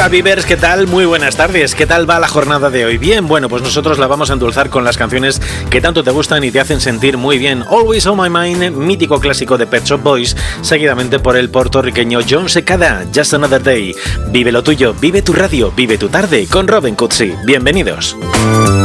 Hola Vivers, ¿qué tal? Muy buenas tardes. ¿Qué tal va la jornada de hoy? Bien, bueno, pues nosotros la vamos a endulzar con las canciones que tanto te gustan y te hacen sentir muy bien. Always on My Mind, mítico clásico de Pet Shop Boys, seguidamente por el puertorriqueño Jon Secada, Just Another Day. Vive lo tuyo, vive tu radio, vive tu tarde con Robin Cutsi. Bienvenidos.